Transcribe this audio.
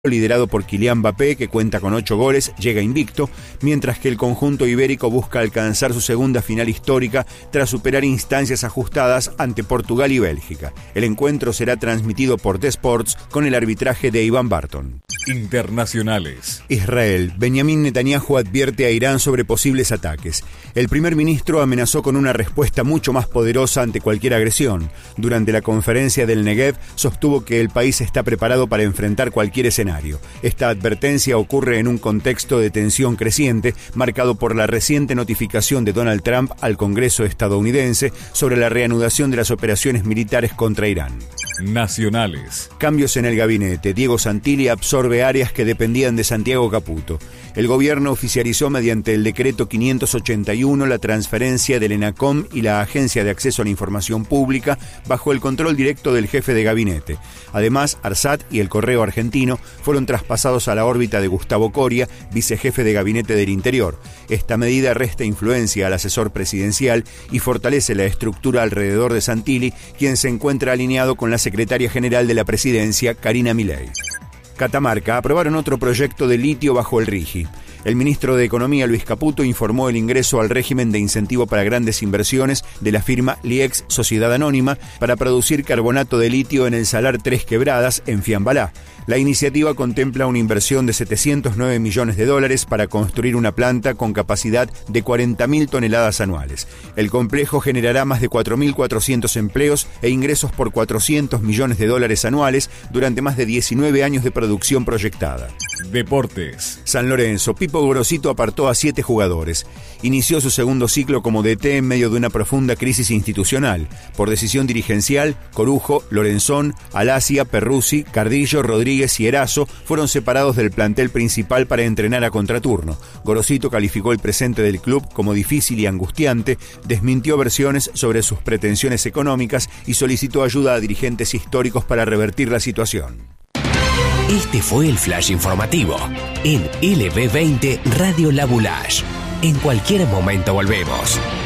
liderado por Kylian Mbappé, que cuenta con 8 goles, llega invicto, mientras que el conjunto ibérico busca alcanzar su segunda final histórica tras superar instancias ajustadas ante Portugal y Bélgica. El encuentro será transmitido por The Sports con el arbitraje de Iván Barton. Internacionales. Israel. Benjamín Netanyahu advierte a Irán sobre posibles ataques. El primer ministro amenazó con una respuesta mucho más poderosa ante cualquier agresión. Durante la conferencia del Negev, sostuvo que el país está preparado para enfrentar cualquier escenario. Esta advertencia ocurre en un contexto de tensión creciente, marcado por la reciente notificación de Donald Trump al Congreso estadounidense sobre la reanudación de las operaciones militares contra Irán. Nacionales. Cambios en el gabinete. Diego Santilli absorbe áreas que dependían de Santiago Caputo. El gobierno oficializó mediante el decreto 581 la transferencia del ENACOM y la Agencia de Acceso a la Información Pública bajo el control directo del jefe de gabinete. Además, ARSAT y el Correo Argentino fueron traspasados a la órbita de Gustavo Coria, vicejefe de Gabinete del Interior. Esta medida resta influencia al asesor presidencial y fortalece la estructura alrededor de Santilli, quien se encuentra alineado con la secretaria general de la presidencia, Karina Milei. Catamarca. Aprobaron otro proyecto de litio bajo el RIGI. El ministro de Economía, Luis Caputo, informó el ingreso al régimen de incentivo para grandes inversiones de la firma LIEX Sociedad Anónima para producir carbonato de litio en el Salar Tres Quebradas, en Fiambalá. La iniciativa contempla una inversión de $709 millones para construir una planta con capacidad de 40.000 toneladas anuales. El complejo generará más de 4.400 empleos e ingresos por $400 millones anuales durante más de 19 años de producción proyectada. Deportes. San Lorenzo. Pipo Gorosito apartó a 7 jugadores. Inició su segundo ciclo como DT en medio de una profunda crisis institucional. Por decisión dirigencial, Corujo, Lorenzón, Alasia, Perruzzi, Cardillo, Rodríguez y Erazo fueron separados del plantel principal para entrenar a contraturno. Gorosito calificó el presente del club como difícil y angustiante, desmintió versiones sobre sus pretensiones económicas y solicitó ayuda a dirigentes históricos para revertir la situación. Este fue el Flash Informativo en LB20 Radio La Boulage. En cualquier momento volvemos.